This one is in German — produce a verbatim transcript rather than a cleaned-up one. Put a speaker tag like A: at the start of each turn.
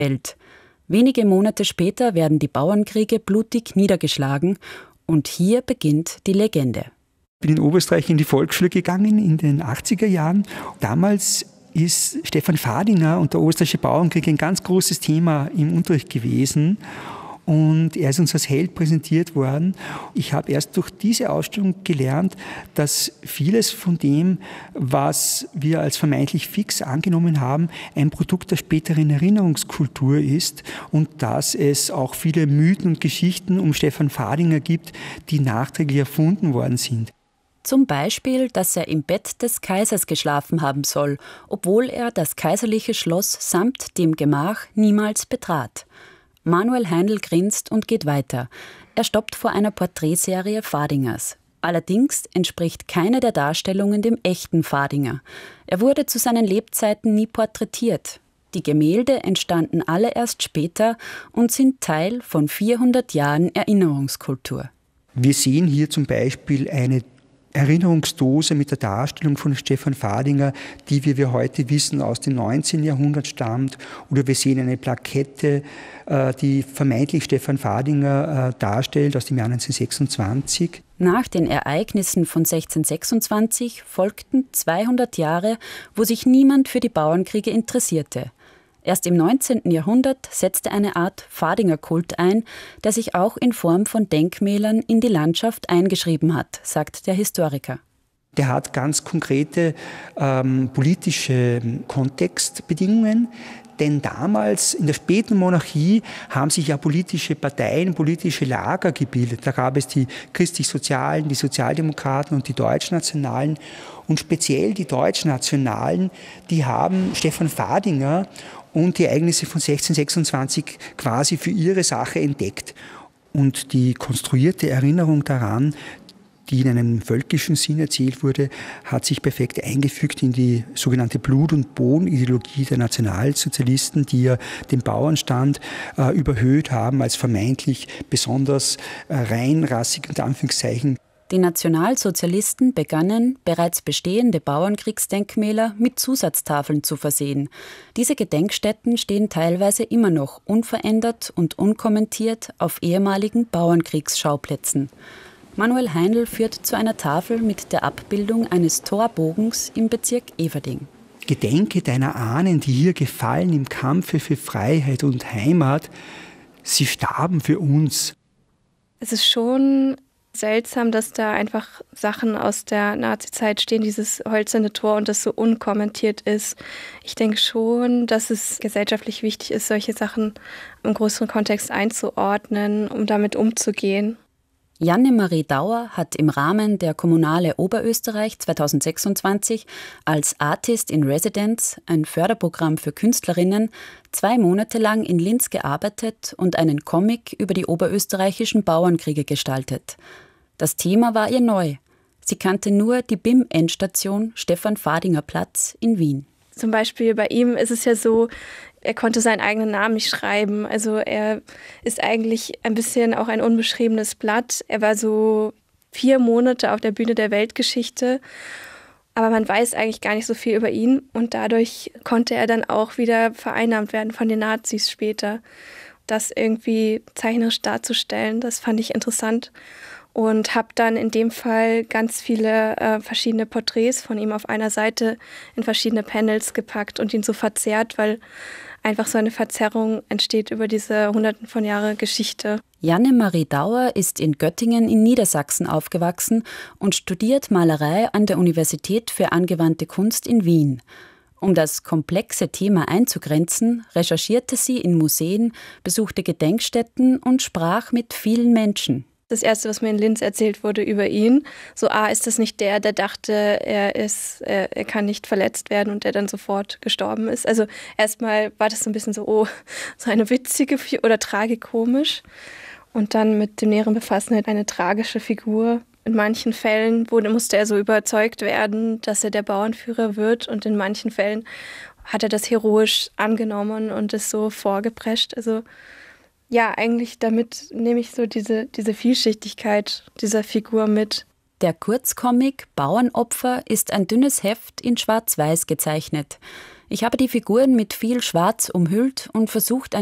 A: Welt. Wenige Monate später werden die Bauernkriege blutig niedergeschlagen und hier beginnt die Legende.
B: Ich bin in Oberösterreich in die Volksschule gegangen in den achtziger Jahren. Damals ist Stefan Fadinger und der Oberösterreichische Bauernkrieg ein ganz großes Thema im Unterricht gewesen. Und er ist uns als Held präsentiert worden. Ich habe erst durch diese Ausstellung gelernt, dass vieles von dem, was wir als vermeintlich fix angenommen haben, ein Produkt der späteren Erinnerungskultur ist und dass es auch viele Mythen und Geschichten um Stefan Fadinger gibt, die nachträglich erfunden worden sind.
A: Zum Beispiel, dass er im Bett des Kaisers geschlafen haben soll, obwohl er das kaiserliche Schloss samt dem Gemach niemals betrat. Manuel Heindl grinst und geht weiter. Er stoppt vor einer Porträtserie Fadingers. Allerdings entspricht keine der Darstellungen dem echten Fadinger. Er wurde zu seinen Lebzeiten nie porträtiert. Die Gemälde entstanden alle erst später und sind Teil von vierhundert Jahren Erinnerungskultur.
B: Wir sehen hier zum Beispiel eine Erinnerungsdose mit der Darstellung von Stefan Fadinger, die, wie wir heute wissen, aus dem neunzehnten Jahrhundert stammt. Oder wir sehen eine Plakette, die vermeintlich Stefan Fadinger darstellt, aus dem Jahr neunzehnhundertsechsundzwanzig.
A: Nach den Ereignissen von sechzehnhundertsechsundzwanzig folgten zweihundert Jahre, wo sich niemand für die Bauernkriege interessierte. Erst im neunzehnten Jahrhundert setzte eine Art Fadinger-Kult ein, der sich auch in Form von Denkmälern in die Landschaft eingeschrieben hat, sagt der Historiker.
B: Der hat ganz konkrete ähm, politische Kontextbedingungen, denn damals in der späten Monarchie haben sich ja politische Parteien, politische Lager gebildet. Da gab es die christlich-sozialen, die Sozialdemokraten und die Deutschnationalen. Und speziell die Deutschnationalen, die haben Stefan Fadinger und die Ereignisse von sechzehnhundertsechsundzwanzig quasi für ihre Sache entdeckt. Und die konstruierte Erinnerung daran, die in einem völkischen Sinn erzählt wurde, hat sich perfekt eingefügt in die sogenannte Blut- und Bohnen-Ideologie der Nationalsozialisten, die ja den Bauernstand äh, überhöht haben als vermeintlich besonders äh, reinrassig, unter Anführungszeichen.
A: Die Nationalsozialisten begannen, bereits bestehende Bauernkriegsdenkmäler mit Zusatztafeln zu versehen. Diese Gedenkstätten stehen teilweise immer noch unverändert und unkommentiert auf ehemaligen Bauernkriegsschauplätzen. Manuel Heindl führt zu einer Tafel mit der Abbildung eines Torbogens im Bezirk Everding.
B: Gedenke deiner Ahnen, die hier gefallen im Kampfe für Freiheit und Heimat. Sie starben für uns.
C: Es ist schon seltsam, dass da einfach Sachen aus der Nazizeit stehen, dieses hölzerne Tor, und das so unkommentiert ist. Ich denke schon, dass es gesellschaftlich wichtig ist, solche Sachen im größeren Kontext einzuordnen, um damit umzugehen.
A: Janne-Marie Dauer hat im Rahmen der Kommunale Oberösterreich zweitausendsechsundzwanzig als Artist in Residence, ein Förderprogramm für Künstlerinnen, zwei Monate lang in Linz gearbeitet und einen Comic über die oberösterreichischen Bauernkriege gestaltet. Das Thema war ihr neu. Sie kannte nur die B I M-Endstation Stefan-Fadinger-Platz in Wien.
C: Zum Beispiel bei ihm ist es ja so, er konnte seinen eigenen Namen nicht schreiben. Also er ist eigentlich ein bisschen auch ein unbeschriebenes Blatt. Er war so vier Monate auf der Bühne der Weltgeschichte, aber man weiß eigentlich gar nicht so viel über ihn. Und dadurch konnte er dann auch wieder vereinnahmt werden von den Nazis später. Das irgendwie zeichnerisch darzustellen, das fand ich interessant. Und habe dann in dem Fall ganz viele äh, verschiedene Porträts von ihm auf einer Seite in verschiedene Panels gepackt und ihn so verzerrt, weil einfach so eine Verzerrung entsteht über diese Hunderten von Jahren Geschichte.
A: Janne-Marie Dauer ist in Göttingen in Niedersachsen aufgewachsen und studiert Malerei an der Universität für angewandte Kunst in Wien. Um das komplexe Thema einzugrenzen, recherchierte sie in Museen, besuchte Gedenkstätten und sprach mit vielen Menschen.
C: Das Erste, was mir in Linz erzählt wurde über ihn, so, ah, ist das nicht der, der dachte, er ist, er, er kann nicht verletzt werden und der dann sofort gestorben ist. Also erstmal war das so ein bisschen so, oh, so eine witzige oder tragikomisch. Und dann mit dem näheren Befassen halt eine tragische Figur. In manchen Fällen wurde, musste er so überzeugt werden, dass er der Bauernführer wird, und in manchen Fällen hat er das heroisch angenommen und es so vorgeprescht. Also ja, eigentlich damit nehme ich so diese, diese Vielschichtigkeit dieser Figur mit.
A: Der Kurzcomic Bauernopfer ist ein dünnes Heft in Schwarz-Weiß gezeichnet. Ich habe die Figuren mit viel Schwarz umhüllt und versucht,